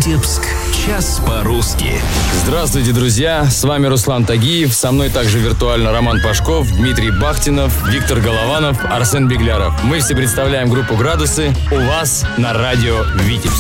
Витебск. Час по-русски. Здравствуйте, друзья! С вами Руслан Тагиев. Со мной также виртуально Роман Пашков, Дмитрий Бахтинов, Виктор Голованов, Арсен Бегляров. Мы все представляем группу «Градусы» у вас на радио Витебск.